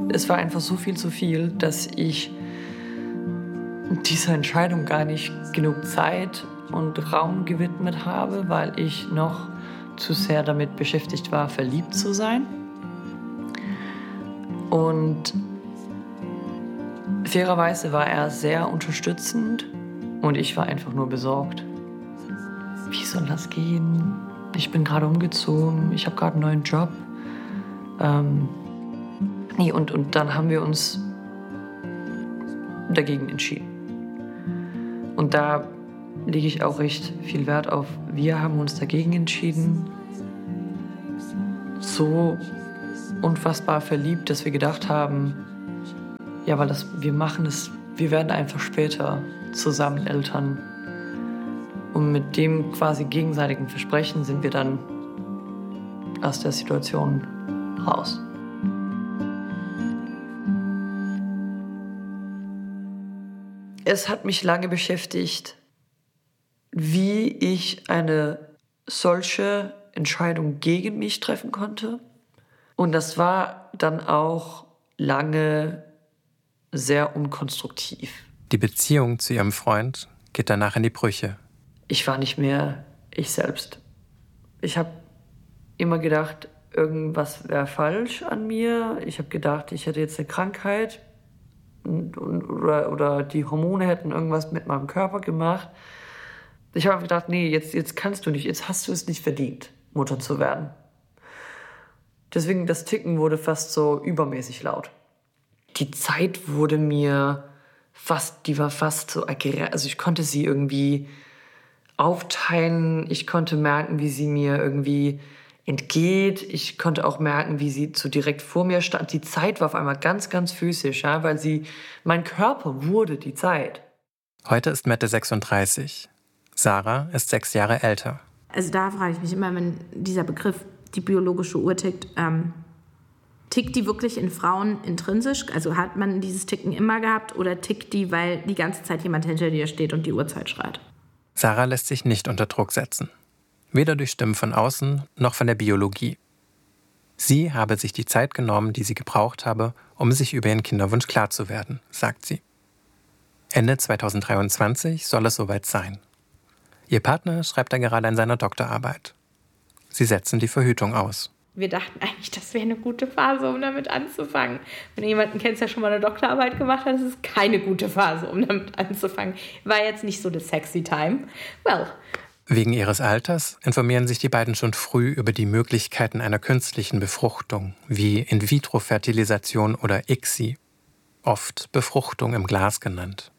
Es war einfach so viel zu viel, dass ich dieser Entscheidung gar nicht genug Zeit und Raum gewidmet habe, weil ich noch zu sehr damit beschäftigt war, verliebt zu sein. Und fairerweise war er sehr unterstützend und ich war einfach nur besorgt. Wie soll das gehen? Ich bin gerade umgezogen, ich habe gerade einen neuen Job. Und dann haben wir uns dagegen entschieden. Und da lege ich auch recht viel Wert auf. Wir haben uns dagegen entschieden. So unfassbar verliebt, dass wir gedacht haben, ja, weil wir werden einfach später zusammen Eltern. Und mit dem quasi gegenseitigen Versprechen sind wir dann aus der Situation raus. Es hat mich lange beschäftigt, wie ich eine solche Entscheidung gegen mich treffen konnte. Und das war dann auch lange sehr unkonstruktiv. Die Beziehung zu ihrem Freund geht danach in die Brüche. Ich war nicht mehr ich selbst. Ich habe immer gedacht, irgendwas wäre falsch an mir. Ich habe gedacht, ich hätte jetzt eine Krankheit oder die Hormone hätten irgendwas mit meinem Körper gemacht. Ich habe gedacht, nee, jetzt kannst du nicht, jetzt hast du es nicht verdient, Mutter zu werden. Deswegen, das Ticken wurde fast so übermäßig laut. Die Zeit wurde mir die war fast so aggressiv. Also ich konnte sie irgendwie aufteilen. Ich konnte merken, wie sie mir irgendwie entgeht. Ich konnte auch merken, wie sie so direkt vor mir stand. Die Zeit war auf einmal ganz, ganz physisch, ja, weil mein Körper wurde die Zeit. Heute ist Mette 36. Sarah ist 6 Jahre älter. Also da frage ich mich immer, wenn dieser Begriff, die biologische Uhr tickt, tickt die wirklich in Frauen intrinsisch? Also hat man dieses Ticken immer gehabt oder tickt die, weil die ganze Zeit jemand hinter dir steht und die Uhrzeit schreit? Sarah lässt sich nicht unter Druck setzen. Weder durch Stimmen von außen noch von der Biologie. Sie habe sich die Zeit genommen, die sie gebraucht habe, um sich über ihren Kinderwunsch klar zu werden, sagt sie. Ende 2023 soll es soweit sein. Ihr Partner schreibt da gerade an seiner Doktorarbeit. Sie setzen die Verhütung aus. Wir dachten eigentlich, das wäre eine gute Phase, um damit anzufangen. Wenn du jemanden kennst, der schon mal eine Doktorarbeit gemacht hat, ist es keine gute Phase, um damit anzufangen. War jetzt nicht so das sexy time. Well. Wegen ihres Alters informieren sich die beiden schon früh über die Möglichkeiten einer künstlichen Befruchtung, wie In-vitro-Fertilisation oder ICSI, oft Befruchtung im Glas genannt.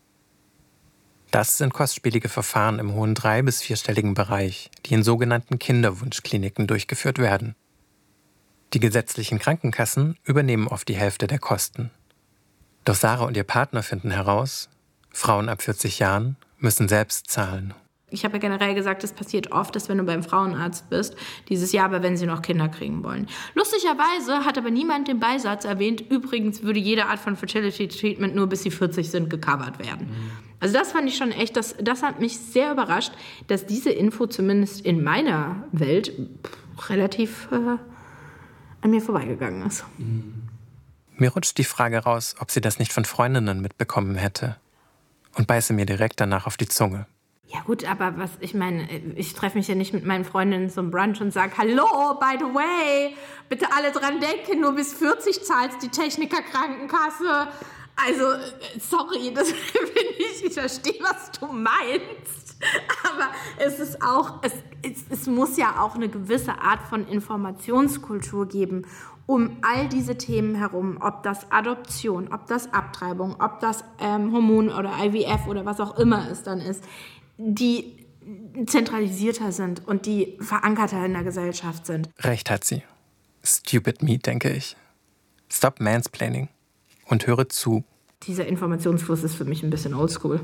Das sind kostspielige Verfahren im hohen 3- bis 4-stelligen Bereich, die in sogenannten Kinderwunschkliniken durchgeführt werden. Die gesetzlichen Krankenkassen übernehmen oft die Hälfte der Kosten. Doch Sarah und ihr Partner finden heraus, Frauen ab 40 Jahren müssen selbst zahlen. Ich habe ja generell gesagt, es passiert oft, dass wenn du beim Frauenarzt bist, dieses Jahr aber wenn sie noch Kinder kriegen wollen. Lustigerweise hat aber niemand den Beisatz erwähnt, übrigens würde jede Art von Fertility Treatment nur bis sie 40 sind gecovert werden. Also das fand ich schon echt, das hat mich sehr überrascht, dass diese Info zumindest in meiner Welt relativ an mir vorbeigegangen ist. Mir rutscht die Frage raus, ob sie das nicht von Freundinnen mitbekommen hätte. Und beiße mir direkt danach auf die Zunge. Ja gut, aber ich treffe mich ja nicht mit meinen Freundinnen zum Brunch und sage, hallo, by the way, bitte alle dran denken, nur bis 40 zahlt die Techniker-Krankenkasse. Also, sorry, ich verstehe, was du meinst. Aber es ist auch, es muss ja auch eine gewisse Art von Informationskultur geben, um all diese Themen herum, ob das Adoption, ob das Abtreibung, ob das Hormon oder IVF oder was auch immer es dann ist, die zentralisierter sind und die verankerter in der Gesellschaft sind. Recht hat sie. Stupid me, denke ich. Stop mansplaining und höre zu. Dieser Informationsfluss ist für mich ein bisschen oldschool.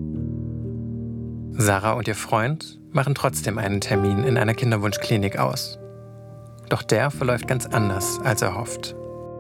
Sarah und ihr Freund machen trotzdem einen Termin in einer Kinderwunschklinik aus. Doch der verläuft ganz anders als erhofft.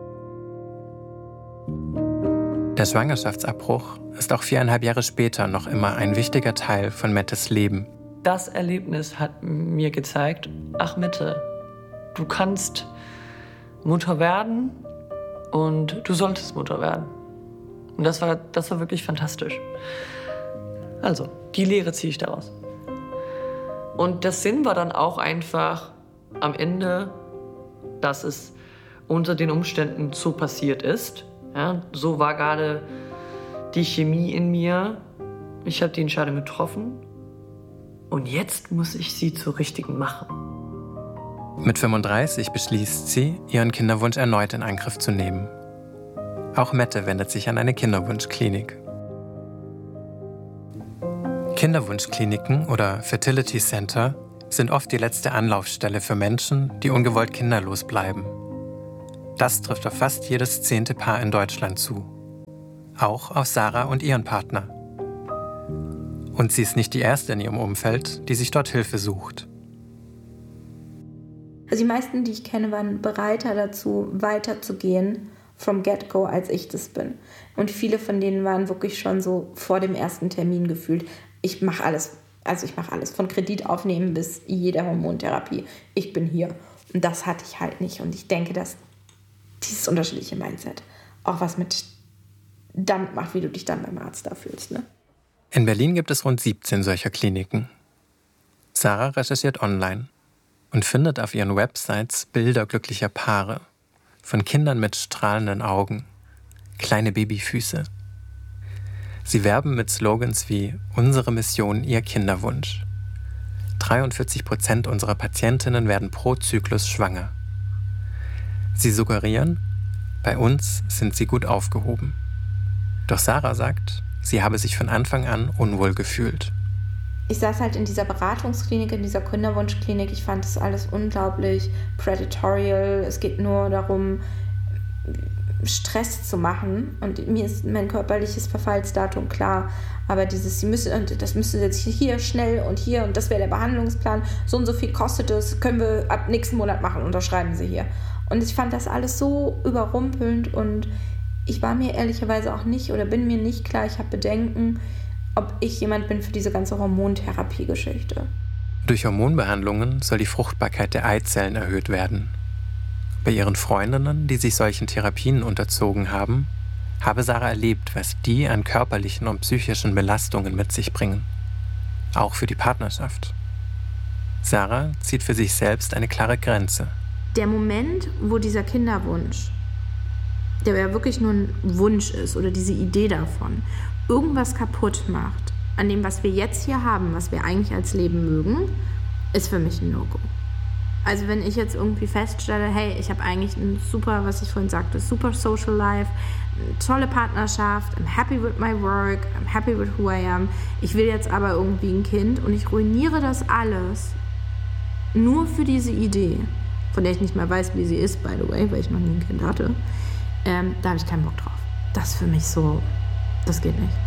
Der Schwangerschaftsabbruch ist auch 4,5 Jahre später noch immer ein wichtiger Teil von Mettes Leben. Das Erlebnis hat mir gezeigt, ach Mette, du kannst Mutter werden und du solltest Mutter werden. Und das war wirklich fantastisch. Also, die Lehre ziehe ich daraus. Und der Sinn war dann auch einfach am Ende, dass es unter den Umständen so passiert ist. Ja, so war gerade die Chemie in mir. Ich habe die Entscheidung getroffen. Und jetzt muss ich sie zur richtigen machen. Mit 35 beschließt sie, ihren Kinderwunsch erneut in Angriff zu nehmen. Auch Mette wendet sich an eine Kinderwunschklinik. Kinderwunschkliniken oder Fertility Center sind oft die letzte Anlaufstelle für Menschen, die ungewollt kinderlos bleiben. Das trifft auf fast jedes 10. Paar in Deutschland zu. Auch auf Sarah und ihren Partner. Und sie ist nicht die erste in ihrem Umfeld, die sich dort Hilfe sucht. Also die meisten, die ich kenne, waren bereiter dazu, weiterzugehen from get-go, als ich das bin. Und viele von denen waren wirklich schon so vor dem ersten Termin gefühlt. Ich mache alles. Von Kredit aufnehmen bis jede Hormontherapie. Ich bin hier. Und das hatte ich halt nicht. Und ich denke, dass dieses unterschiedliche Mindset auch was mit damit macht, wie du dich dann beim Arzt da fühlst. Ne? In Berlin gibt es rund 17 solcher Kliniken. Sarah recherchiert online und findet auf ihren Websites Bilder glücklicher Paare. Von Kindern mit strahlenden Augen, kleine Babyfüße. Sie werben mit Slogans wie »Unsere Mission, Ihr Kinderwunsch«. 43% unserer Patientinnen werden pro Zyklus schwanger. Sie suggerieren, bei uns sind sie gut aufgehoben. Doch Sarah sagt, sie habe sich von Anfang an unwohl gefühlt. Ich saß halt in dieser Beratungsklinik, in dieser Kinderwunschklinik. Ich fand das alles unglaublich predatorial. Es geht nur darum, Stress zu machen. Und mir ist mein körperliches Verfallsdatum klar. Aber das müsste jetzt hier schnell und hier und das wäre der Behandlungsplan. So und so viel kostet es, können wir ab nächsten Monat machen, unterschreiben Sie hier. Und ich fand das alles so überrumpelnd und ich war mir ehrlicherweise auch nicht oder bin mir nicht klar, ich habe Bedenken, ob ich jemand bin für diese ganze Hormontherapie-Geschichte. Durch Hormonbehandlungen soll die Fruchtbarkeit der Eizellen erhöht werden. Bei ihren Freundinnen, die sich solchen Therapien unterzogen haben, habe Sarah erlebt, was die an körperlichen und psychischen Belastungen mit sich bringen. Auch für die Partnerschaft. Sarah zieht für sich selbst eine klare Grenze. Der Moment, wo dieser Kinderwunsch, der ja wirklich nur ein Wunsch ist oder diese Idee davon, irgendwas kaputt macht an dem, was wir jetzt hier haben, was wir eigentlich als Leben mögen, ist für mich ein No-Go. Also wenn ich jetzt irgendwie feststelle, hey, ich habe eigentlich ein super, was ich vorhin sagte, super Social Life, eine tolle Partnerschaft, I'm happy with my work, I'm happy with who I am, ich will jetzt aber irgendwie ein Kind und ich ruiniere das alles nur für diese Idee, von der ich nicht mal weiß, wie sie ist, by the way, weil ich noch nie ein Kind hatte, da habe ich keinen Bock drauf. Das ist für mich so, das geht nicht.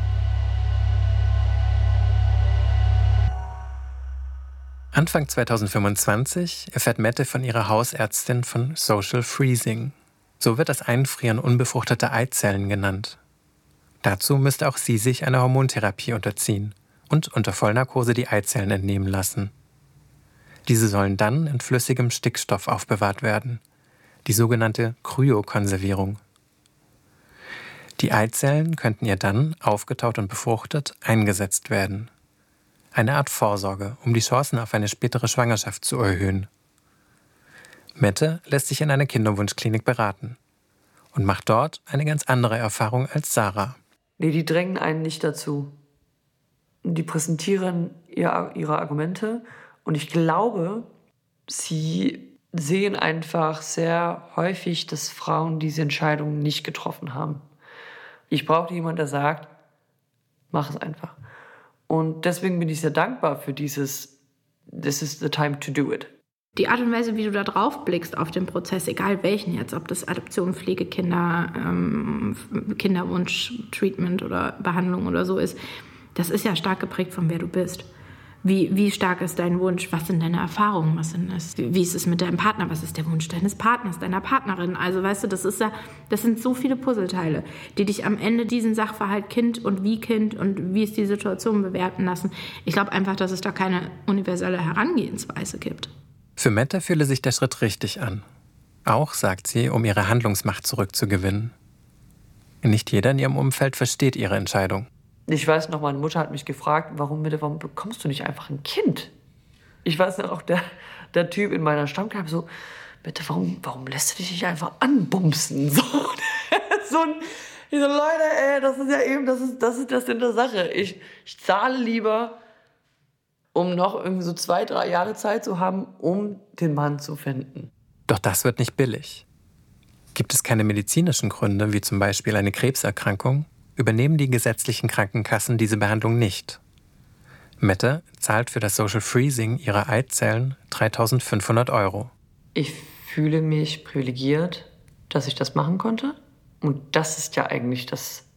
Anfang 2025 erfährt Mette von ihrer Hausärztin von Social Freezing. So wird das Einfrieren unbefruchteter Eizellen genannt. Dazu müsste auch sie sich einer Hormontherapie unterziehen und unter Vollnarkose die Eizellen entnehmen lassen. Diese sollen dann in flüssigem Stickstoff aufbewahrt werden, die sogenannte Kryokonservierung. Die Eizellen könnten ihr dann, aufgetaut und befruchtet, eingesetzt werden. Eine Art Vorsorge, um die Chancen auf eine spätere Schwangerschaft zu erhöhen. Mette lässt sich in einer Kinderwunschklinik beraten und macht dort eine ganz andere Erfahrung als Sarah. Nee, die drängen einen nicht dazu. Die präsentieren ihre Argumente und ich glaube, sie sehen einfach sehr häufig, dass Frauen diese Entscheidungen nicht getroffen haben. Ich brauche jemanden, der sagt, mach es einfach. Und deswegen bin ich sehr dankbar für this is the time to do it. Die Art und Weise, wie du da drauf blickst auf den Prozess, egal welchen jetzt, ob das Adoption, Pflege, Kinder, Kinderwunsch, Treatment oder Behandlung oder so ist, das ist ja stark geprägt von wer du bist. Wie stark ist dein Wunsch? Was sind deine Erfahrungen? Wie ist es mit deinem Partner? Was ist der Wunsch deines Partners, deiner Partnerin? Also weißt du, das sind so viele Puzzleteile, die dich am Ende diesen Sachverhalt Kind und wie ist die Situation bewerten lassen. Ich glaube einfach, dass es da keine universelle Herangehensweise gibt. Für Mette fühle sich der Schritt richtig an. Auch, sagt sie, um ihre Handlungsmacht zurückzugewinnen. Nicht jeder in ihrem Umfeld versteht ihre Entscheidung. Ich weiß noch, meine Mutter hat mich gefragt, warum bekommst du nicht einfach ein Kind? Ich weiß noch, auch der Typ in meiner Stammkneipe so, bitte, warum lässt du dich nicht einfach anbumsen? So, ich so, Leute, ey, das ist ja eben, das ist das in der Sache. Ich zahle lieber, um noch irgendwie so 2-3 Jahre Zeit zu haben, um den Mann zu finden. Doch das wird nicht billig. Gibt es keine medizinischen Gründe, wie zum Beispiel eine Krebserkrankung, übernehmen die gesetzlichen Krankenkassen diese Behandlung nicht. Mette zahlt für das Social Freezing ihrer Eizellen 3.500 €. Ich fühle mich privilegiert, dass ich das machen konnte. Und das ist ja eigentlich das